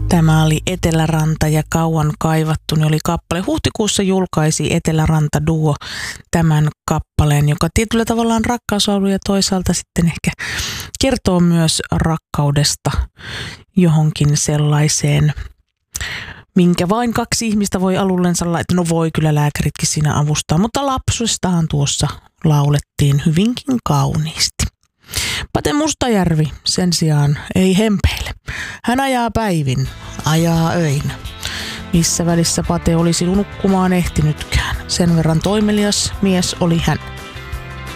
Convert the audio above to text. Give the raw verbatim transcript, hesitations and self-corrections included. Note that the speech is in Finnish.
Tämä oli Eteläranta ja Kauan kaivattu, niin oli kappale. Huhtikuussa julkaisi Eteläranta Duo tämän kappaleen, joka tietyllä tavalla on rakkauslaulu ja toisaalta sitten ehkä kertoo myös rakkaudesta johonkin sellaiseen, minkä vain kaksi ihmistä voi alullensa laittaa. No voi kyllä lääkäritkin siinä avustaa, mutta lapsuudestahan tuossa laulettiin hyvinkin kauniisti. Pate Mustajärvi sen sijaan ei hempeile. Hän ajaa päivin, ajaa öinä. Missä välissä Pate olisi nukkumaan ehtinytkään. Sen verran toimelias mies oli hän.